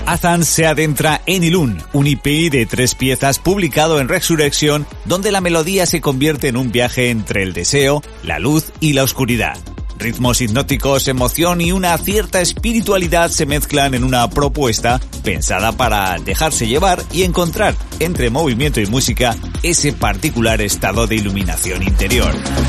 Athan se adentra en Ilún, un EP de 3 piezas publicado en Resurrection, donde la melodía se convierte en un viaje entre el deseo, la luz y la oscuridad. Ritmos hipnóticos, emoción y una cierta espiritualidad se mezclan en una propuesta pensada para dejarse llevar y encontrar, entre movimiento y música, ese particular estado de iluminación interior.